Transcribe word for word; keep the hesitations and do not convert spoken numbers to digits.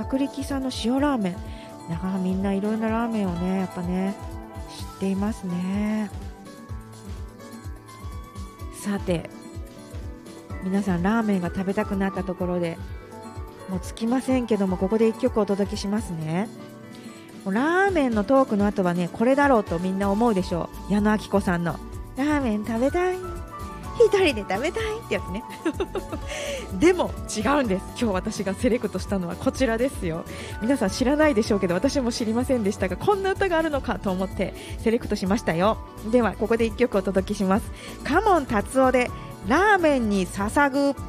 薄力さんの塩ラーメン、なかなかみんないろんなラーメンをねやっぱね知っていますね。さて皆さんラーメンが食べたくなったところでもうつきませんけども、ここでいっきょくお届けしますね。もうラーメンのトークの後はねこれだろうとみんな思うでしょう。矢野顕子さんのラーメン食べたい、一人で食べたいってやつねでも違うんです。今日私がセレクトしたのはこちらですよ。皆さん知らないでしょうけど私も知りませんでしたが、こんな歌があるのかと思ってセレクトしましたよ。ではここでいっきょくお届けします。カモン達夫でラーメンに捧ぐ。